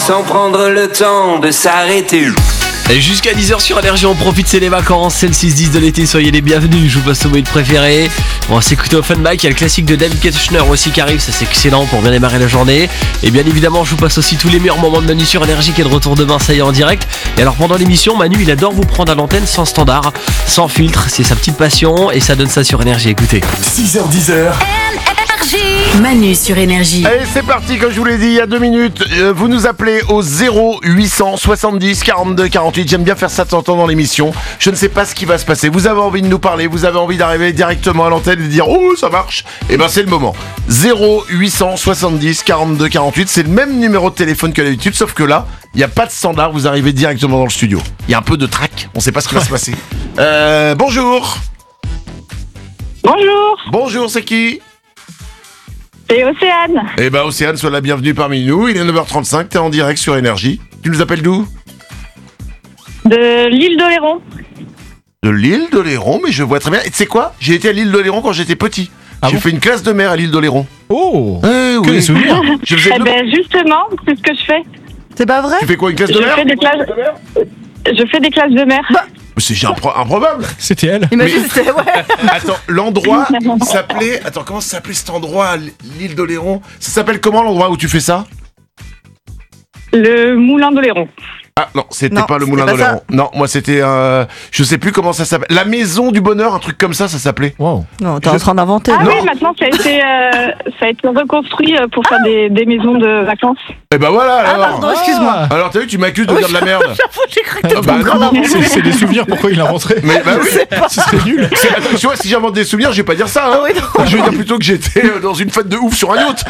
sans prendre le temps de s'arrêter. Et jusqu'à 10h sur Énergie, on profite, c'est les vacances, c'est le 6-10 de l'été, soyez les bienvenus, je vous passe au mot préféré. On va s'écouter au Fun Bike, il y a le classique de David Kushner aussi qui arrive, ça c'est excellent pour bien démarrer la journée. Et bien évidemment, je vous passe aussi tous les meilleurs moments de Manu sur Énergie qui est de retour demain, ça y est, en direct. Et alors pendant l'émission, Manu il adore vous prendre à l'antenne sans standard, sans filtre, c'est sa petite passion et ça donne ça sur Énergie, écoutez. 6h10. Manu sur Énergie. Allez, c'est parti, comme je vous l'ai dit il y a 2 minutes. Vous nous appelez au 0800 70 42 48. J'aime bien faire ça de temps en temps dans l'émission. Je ne sais pas ce qui va se passer. Vous avez envie de nous parler, vous avez envie d'arriver directement à l'antenne et de dire oh ça marche. Et ben c'est le moment. 0800 70 42 48. C'est le même numéro de téléphone que d'habitude, sauf que là, il n'y a pas de standard. Vous arrivez directement dans le studio. Il y a un peu de trac. On ne sait pas ce qui va se passer. Bonjour. Bonjour, Bonjour, c'est qui? c'est Océane, Eh ben Océane, sois la bienvenue parmi nous. Il est 9h35, t'es en direct sur Énergie. Tu nous appelles d'où? de l'île d'Oléron. De l'île d'Oléron, mais je vois très bien. Et tu sais quoi? J'ai été à l'île d'Oléron quand j'étais petit. J'ai fait une classe de mer à l'île d'Oléron. Oh, Oui. que des souvenirs. Je faisais Eh ben justement, c'est ce que je fais. C'est pas vrai? Tu fais quoi, une classe de Je mer? fais des classes de mer. C'est improbable. C'était elle. Imagine, c'était ouais. Attends, l'endroit s'appelait... Attends, comment ça s'appelait cet endroit, l'île d'Oléron? Ça s'appelle comment l'endroit où tu fais ça? Le moulin d'Oléron. Ah non, c'était Non, pas le c'était moulin pas d'Oléron. Non, moi c'était... je sais plus comment ça s'appelle. La maison du bonheur, un truc comme ça s'appelait. Wow. Non, t'es en train d'inventer. Ah Non. oui, maintenant ça a été reconstruit pour faire des maisons de vacances. Eh ben voilà Ah alors. pardon, excuse-moi. Alors t'as vu, tu m'accuses de dire de la merde. J'ai cru que Ah, bah, non. C'est des souvenirs, pourquoi il a rentré? Mais bah oui. Ce serait nul. Attends, tu vois, si j'invente des souvenirs, je vais pas dire ça. Hein. Ah oui, non. Je vais dire plutôt que j'étais dans une fête de ouf sur un yacht.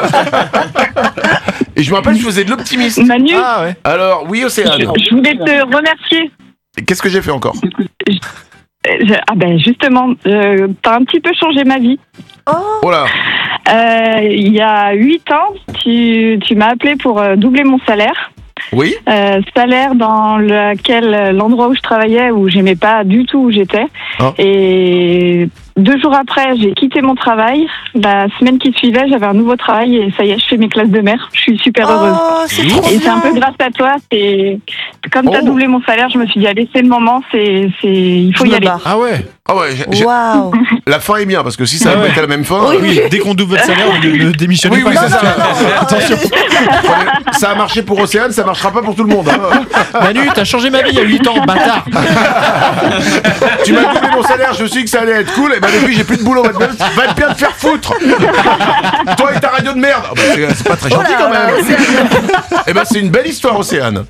Et je me rappelle, je faisais de l'optimisme. Manu, Ah ouais. Alors, oui, Océane. je voulais te remercier. Qu'est-ce que j'ai fait encore? Ah ben justement, t'as un petit peu changé ma vie. Oh là. Il y a 8 ans, tu m'as appelé pour doubler mon salaire. Oui. Salaire dans l'endroit où je travaillais, où j'aimais pas du tout où j'étais. Oh. Et 2 jours après, j'ai quitté mon travail. La semaine qui suivait, j'avais un nouveau travail et ça y est, je fais mes classes de mer. Je suis super heureuse. Oh, c'est trop Et c'est un peu bien. grâce à toi. Comme t'as Oh. doublé mon salaire, je me suis dit allez, c'est le moment. Il faut Je y me aller. barre. Ah ouais. Ah ouais. Waouh. La fin est bien parce que si ça Ah avait ouais. été la même fin. Oui. Oui, dès qu'on double votre salaire, ne démissionnez Oui, pas. oui, c'est ça. Attention. Ça a marché pour Océane, ça marchera pas pour tout le monde. Hein. Manu, t'as changé ma vie il y a 8 ans, bâtard. Tu m'as doublé mon salaire, je me suis dit que ça allait être cool. Et ben depuis, j'ai plus de boulot. Va bien te faire foutre. Toi et ta radio de merde. Ah bah, c'est pas très gentil quand même. Et ben c'est une belle histoire, Océane.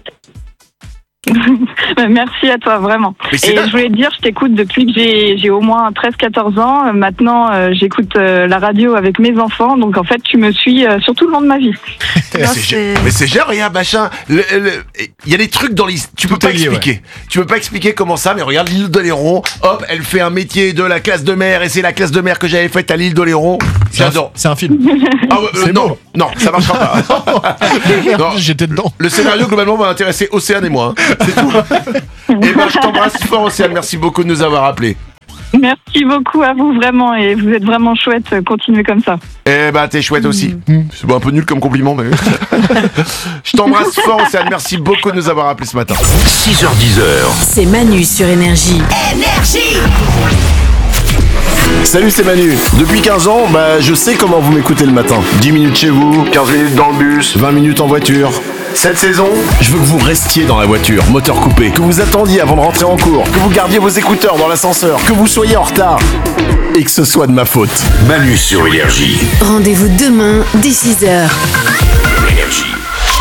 Merci à toi, vraiment. Mais c'est Et dingue. je voulais te dire, je t'écoute depuis que j'ai au moins 13-14 ans. Maintenant, j'écoute la radio avec mes enfants. Donc, en fait, tu me suis sur tout le long de ma vie. Mais c'est genre, regarde, machin. Il y a des trucs dans l'histoire. Tu peux Tout pas est lié, expliquer. Tu peux pas expliquer comment ça, mais regarde l'île d'Oléron. Hop, elle fait un métier de la classe de mer et c'est la classe de mer que j'avais faite à l'île d'Oléron. J'adore. C'est un film. Ah ouais, C'est non, beau. non, ça marchera pas. Non. J'étais dedans. Le scénario globalement va intéresser Océane et moi. Hein. C'est tout. Et ben je t'embrasse fort, Océane. Merci beaucoup de nous avoir appelés. Merci beaucoup à vous, vraiment. Et vous êtes vraiment chouette. Continuez comme ça. Eh ben t'es chouette aussi. C'est un peu nul comme compliment, mais. Je t'embrasse fort, Océane. Merci beaucoup de nous avoir appelés ce matin. 6h10. C'est Manu sur Énergie. Salut, c'est Manu. Depuis 15 ans, je sais comment vous m'écoutez le matin. 10 minutes chez vous, 15 minutes dans le bus, 20 minutes en voiture. Cette saison, je veux que vous restiez dans la voiture, moteur coupé, que vous attendiez avant de rentrer en cours, que vous gardiez vos écouteurs dans l'ascenseur, que vous soyez en retard. Et que ce soit de ma faute. Manu sur Énergie. Rendez-vous demain dès 6h. Énergie.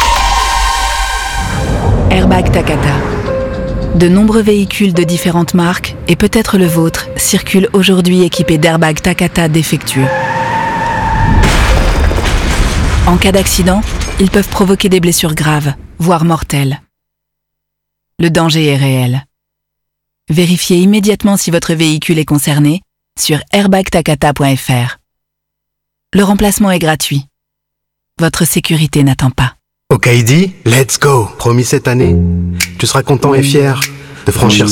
Airbag Takata. De nombreux véhicules de différentes marques, et peut-être le vôtre, circulent aujourd'hui équipés d'airbags Takata défectueux. En cas d'accident, ils peuvent provoquer des blessures graves, voire mortelles. Le danger est réel. Vérifiez immédiatement si votre véhicule est concerné sur airbagtakata.fr. Le remplacement est gratuit. Votre sécurité n'attend pas. Okaidi, let's go. Promis cette année, tu seras content et fier de franchir